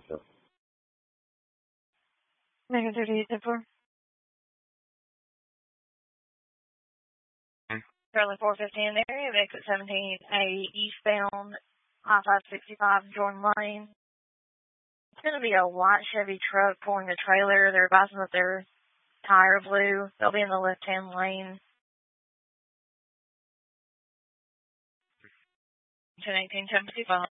Negative 34. Currently 450 in the area, exit 17A eastbound, I-565 Jordan Lane. It's going to be a white Chevy truck pulling a trailer. They're advising that their tire blew. They'll be in the left-hand lane. 1018, 1055.